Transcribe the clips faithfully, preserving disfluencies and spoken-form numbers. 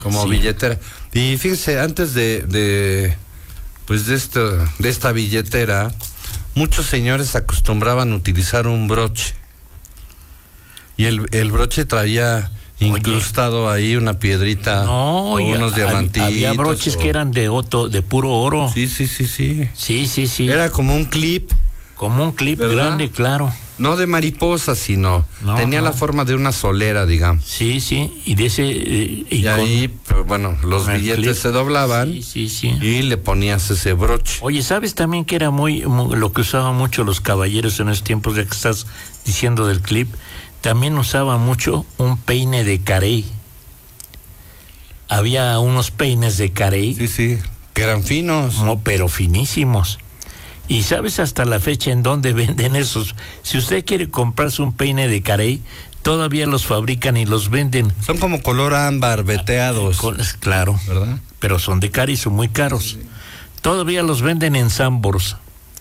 como sí. billetera. Y fíjense, antes de, de pues de esto, de esta billetera, muchos señores acostumbraban a utilizar un broche. Y el, el broche traía incrustado Oye, ahí una piedrita, no, o unos diamantitos. Había broches o... que eran de oto, de puro oro. Sí, sí, sí, sí. Sí, sí, sí. Era como un clip. Como un clip, ¿verdad? Grande, claro. No de mariposa, sino no, tenía no. la forma de una solera, digamos. Sí, sí, y de ese... Eh, y, y con, ahí, pues, bueno, los billetes clip. se doblaban sí, sí, sí. y le ponías ese broche. Oye, ¿sabes también que era muy, muy lo que usaban mucho los caballeros en esos tiempos, ya que estás diciendo del clip? También usaban mucho un peine de carey. Había unos peines de carey. Sí, sí, que eran finos. No, pero finísimos. Y ¿sabes hasta la fecha en dónde venden esos? Si usted quiere comprarse un peine de carey, todavía los fabrican y los venden. Son como color ámbar, veteados. Con, claro. ¿Verdad? Pero son de carey, son muy caros. Sí. Todavía los venden en Sanborns.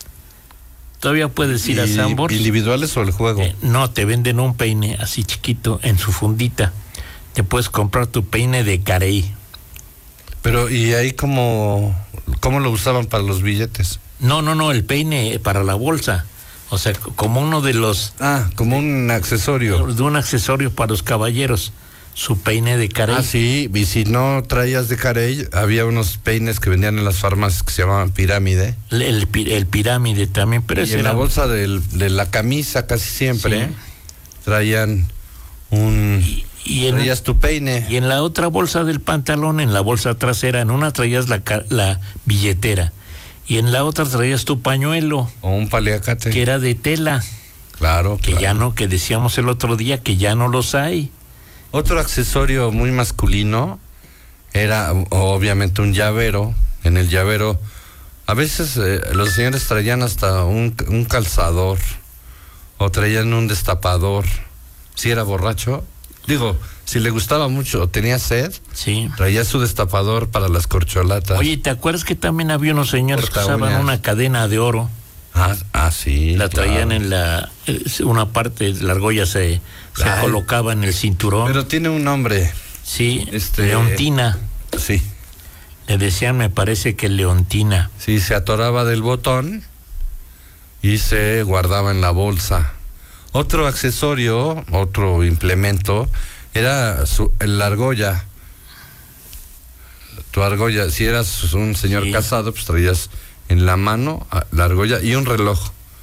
Todavía puedes ir a Sanborns. ¿Individuales o el juego? Eh, no, te venden un peine así chiquito en su fundita. Te puedes comprar tu peine de carey. Pero, ¿y ahí cómo, cómo lo usaban para los billetes? No, no, no, el peine para la bolsa. O sea, como uno de los... Ah, como un accesorio. De un accesorio para los caballeros. Su peine de carey. Ah, sí, y si no traías de carey, había unos peines que vendían en las farmacias que se llamaban pirámide. El, el, el pirámide también, pero y ese en era... la bolsa del, de la camisa casi siempre sí. traían un... Y, y en, traías tu peine. Y en la otra bolsa del pantalón, en la bolsa trasera, en una traías la, la billetera. Y en la otra traías tu pañuelo. O un paliacate. Que era de tela. Claro, Que claro. ya no, que decíamos el otro día que ya no los hay. Otro accesorio muy masculino era obviamente un llavero. En el llavero, a veces eh, los señores traían hasta un, un calzador o traían un destapador. Si era borracho, digo, si le gustaba mucho o tenía sed, sí. traía su destapador para las corcholatas. Oye, ¿te acuerdas que también había unos señores Porta que usaban uñas. Una cadena de oro? Ah, ah sí. La traían claro. en la, una parte de la argolla se, se colocaba en el cinturón. Pero tiene un nombre. Sí, este, leontina. Sí. Le decían, me parece que leontina. Sí, se atoraba del botón y se guardaba en la bolsa. Otro accesorio, otro implemento, era su, la argolla. Tu argolla, si eras un señor sí. casado, pues traías en la mano la argolla y un reloj.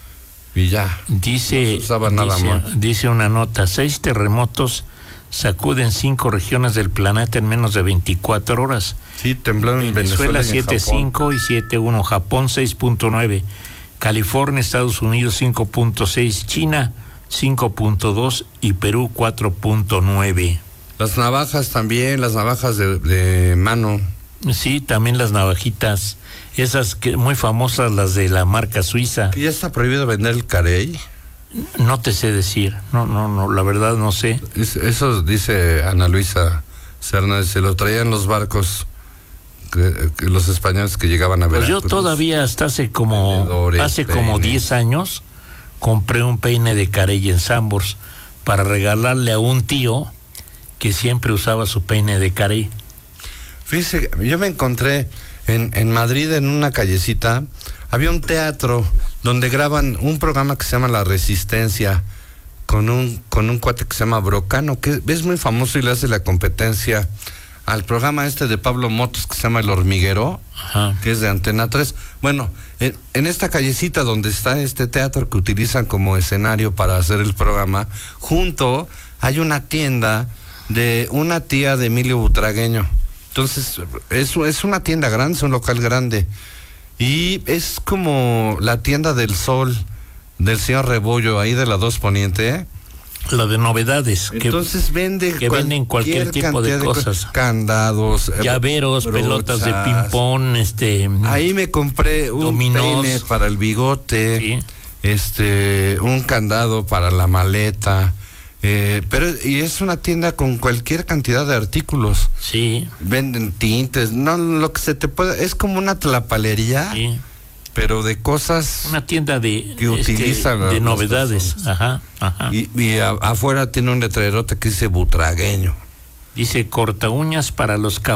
Y ya. Dice, no se usaba nada dice, más. Dice una nota, seis terremotos sacuden cinco regiones del planeta en menos de veinticuatro horas. Sí, tembló en Venezuela, Venezuela siete punto cinco y siete punto uno, Japón seis punto nueve, California, Estados Unidos cinco punto seis, China cinco punto dos y Perú cuatro punto nueve. Las navajas también, las navajas de, de mano. Sí, también las navajitas, esas que muy famosas, las de la marca suiza. ¿Que ya está prohibido vender el carey? No te sé decir, no, no, no, la verdad no sé. Es, eso dice Ana Luisa Serna, se lo traían los barcos, que, que los españoles que llegaban a ver. Pues yo todavía hasta hace como, Vendedores, hace peine. como diez años, compré un peine de carey en Sanborns para regalarle a un tío que siempre usaba su peine de carey. Fíjese, yo me encontré en, en Madrid, en una callecita, había un teatro donde graban un programa que se llama La Resistencia, con un, con un cuate que se llama Brocano, que es muy famoso y le hace la competencia al programa este de Pablo Motos que se llama El Hormiguero, Ajá. que es de Antena tres. Bueno, en, en esta callecita donde está este teatro que utilizan como escenario para hacer el programa, junto hay una tienda de una tía de Emilio Butragueño. Entonces, es, es una tienda grande, es un local grande. Y es como la tienda del Sol, del señor Rebollo, ahí de la dos Poniente, ¿eh? La de novedades. Entonces que, vende que cual, venden cualquier tipo de cosas. De candados, llaveros, brochas, pelotas de ping-pong, este. Ahí me compré un dominós, peine para el bigote, sí. este, un candado para la maleta. Eh, pero y es una tienda con cualquier cantidad de artículos. Sí. Venden tintes, no lo que se te pueda, es como una tlapalería, sí. pero de cosas. Una tienda de que utilizan este, de novedades. Ajá, ajá. Y, y a, afuera tiene un letrerote que dice Butragueño. Dice, corta uñas para los